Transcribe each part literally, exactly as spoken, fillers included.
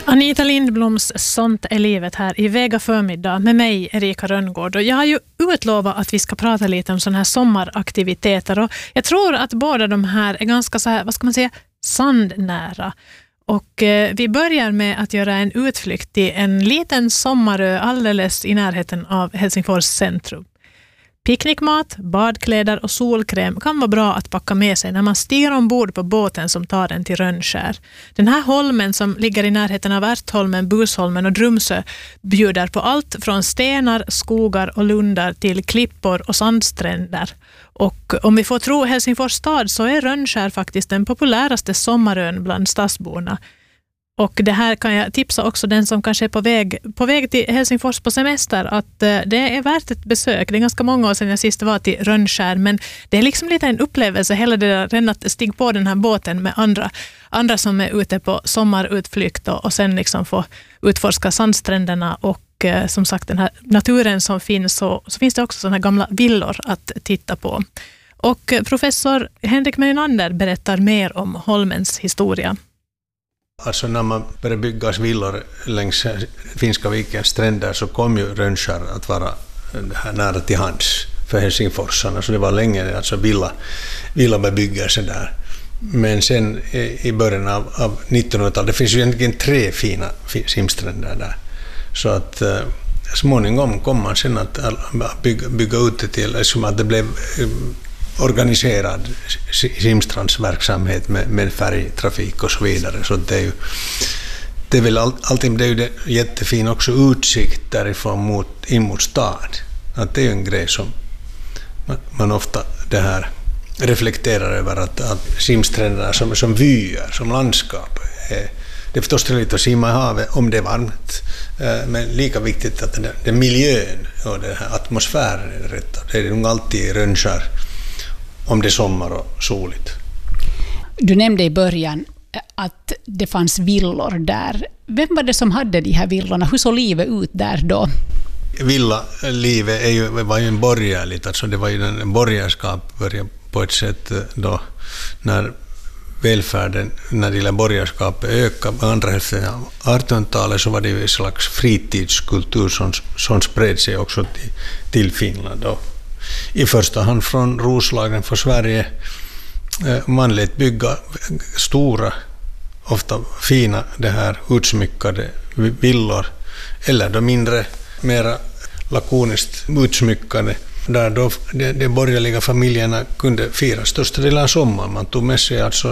Anita Lindbloms Sånt är livet här i Vega förmiddag med mig, Erika Rönngård. Och jag har ju utlovat att vi ska prata lite om sådana här sommaraktiviteter. Och jag tror att båda de här är ganska så här, vad ska man säga, sandnära. Och eh, vi börjar med att göra en utflykt till en liten sommarö alldeles i närheten av Helsingfors centrum. Picknickmat, badkläder och solkräm kan vara bra att packa med sig när man stiger ombord på båten som tar den till Rönnskär. Den här holmen som ligger i närheten av Ärtholmen, Busholmen och Drumsö bjuder på allt från stenar, skogar och lundar till klippor och sandstränder. Och om vi får tro Helsingfors stad så är Rönnskär faktiskt den populäraste sommarön bland stadsborna. Och det här kan jag tipsa också den som kanske är på väg, på väg till Helsingfors på semester att eh, det är värt ett besök. Det är ganska många år sedan jag sist var till Rönnskär, men det är liksom lite en upplevelse hela det där, redan att stiga på den här båten med andra, andra som är ute på sommarutflykt och, och sen liksom få utforska sandstränderna och eh, som sagt den här naturen som finns, så, så finns det också sådana här gamla villor att titta på. Och eh, professor Henrik Meynander berättar mer om Holmens historia. Alltså när man började bygga villor längs Finska vikens stränder så kom ju Rönnskär att vara nära till hands för helsingforsarna. Så det var länge alltså villa, villabebyggelse där. Men sen i början av, av nittonhundratalet, det finns ju egentligen tre fina simstränder där. Så att eh, småningom kom man sen att bygga, bygga ut det till som att det blev eh, organiserad simstrandsverksamhet med, med färgtrafik och så vidare. Så det är ju, det är väl all, alltid, det är ju det jättefin också utsikt därifrån mot, in mot stad. Att det är ju en grej som man, man ofta det här reflekterar över att, att simstränderna som, som vyer, som landskap. Är, det är förstås trevligt att simma i havet om det är varmt, men lika viktigt att det, det miljön och den här atmosfären är rätt. Det är nog alltid i Rönnskär om det är sommar och soligt. Du nämnde i början att det fanns villor där. Vem var det som hade de här villorna? Hur såg livet ut där då? Villalivet är ju, var ju en borgerligt, alltså det var ju en borgerskap började på ett sätt då när välfärden, när det gäller borgerskapet ökade på andra hälften av artonhundratalet så var det ju en slags fritidskultur som, som spred sig också till, till Finland då. I första hand från Roslagen för Sverige man lät bygga stora, ofta fina det här utsmyckade villor eller de mindre, mera lakoniskt utsmyckade där då de, de borgerliga familjerna kunde fira största delen av sommaren. Man tog med sig alltså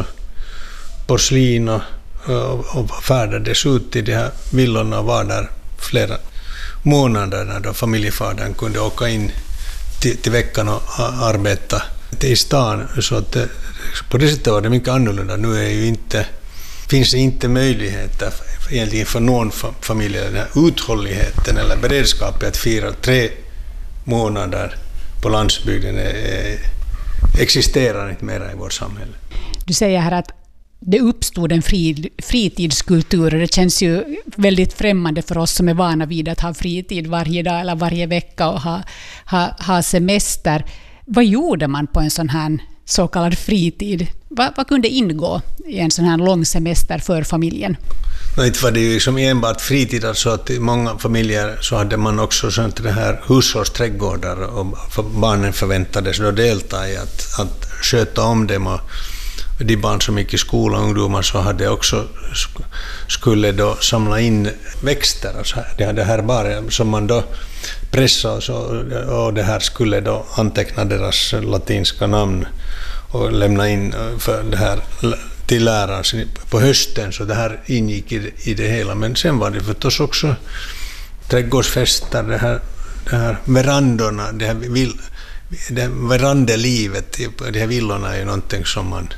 porslin och, och, och färdades ut i de här villorna och var där flera månader när då familjefadern kunde åka in till, till veckan och arbeta i stan. Så att det, på det sättet var det mycket annorlunda. Nu är ju inte, finns det inte möjligheter egentligen för någon familj, den här uthålligheten eller beredskapet att fira tre månader på landsbygden är, existerar inte mer i vårt samhälle. Du säger här att det uppstod en fri, fritidskultur och det känns ju väldigt främmande för oss som är vana vid att ha fritid varje dag eller varje vecka och ha, ha, ha semester. Vad gjorde man på en sån här så kallad fritid? Vad, vad kunde ingå i en sån här lång semester för familjen? Nej, inte var det ju som enbart fritid, alltså att i många familjer så hade man också sånt det här hushållsträdgårdar och barnen förväntades då delta i att, att sköta om dem och de barn som gick i skolan och ungdomar så hade också skulle då samla in växter, alltså det hade herbarium som man då pressade och, så, och det här skulle då anteckna deras latinska namn och lämna in för det här till läraren på hösten, så det här ingick i det, i det hela. Men sen var det förstås också trädgårdsfester, det här, det här verandorna, det här, vill, det här verandelivet, de här villorna är ju någonting som man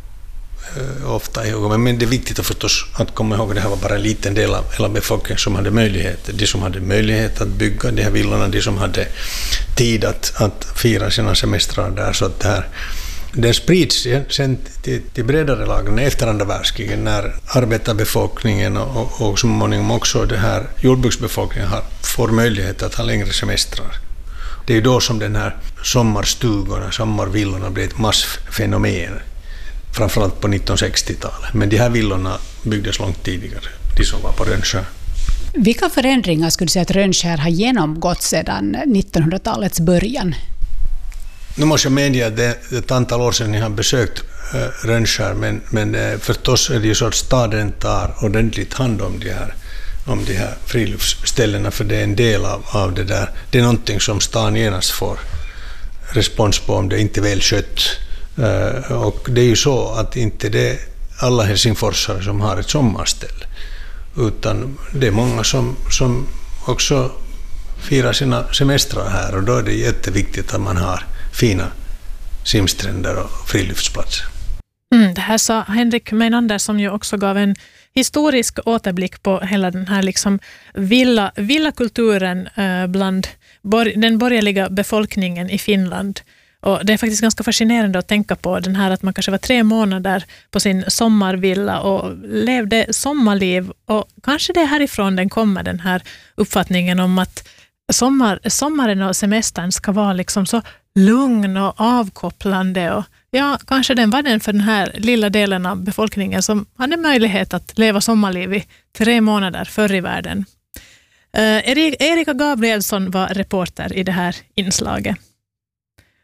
uh, ofta ihåg. Men det är viktigt att förstås att komma ihåg att det här var bara en liten del av hela befolkningen som hade möjlighet. De som hade möjlighet att bygga de här villorna, de som hade tid att, att fira sina semestrar där, så att det här den sprids sen till, till bredare lagen efter andra världskriget när arbetarbefolkningen och, och, och småningom också det här jordbruksbefolkningen har, får möjlighet att ha längre semestrar. Det är då som den här sommarstugorna, sommarvillorna blir ett massfenomen. framförallt på nittonhundrasextiotalet. Men de här villorna byggdes långt tidigare, de som var på Rönnskär. Vilka förändringar skulle du säga att Rönnskär har genomgått sedan nittonhundratalets början? Nu måste jag medge att det är ett antal år sedan jag har besökt Rönnskär, men, men förstås är det ju så att staden tar ordentligt hand om de här, om de här friluftsställena, för det är en del av, av det där. Det är någonting som stan genast får respons på om det inte är väl skött. Och det är ju så att inte det är alla helsingforsare som har ett sommarställe, utan det är många som, som också firar sina semestrar här, och då är det jätteviktigt att man har fina simstränder och friluftsplatser. Mm, det här sa Henrik Meinander, som ju också gav en historisk återblick på hela den här liksom villa, villakulturen eh, bland bor, den borgerliga befolkningen i Finland. Och det är faktiskt ganska fascinerande att tänka på den här att man kanske var tre månader på sin sommarvilla och levde sommarliv, och kanske det är härifrån den kommer, den här uppfattningen om att sommar, sommaren och semestern ska vara liksom så lugn och avkopplande, och ja, kanske den var den för den här lilla delen av befolkningen som hade möjlighet att leva sommarliv i tre månader förr i världen. Uh, Erika Gabrielsson var reporter i det här inslaget.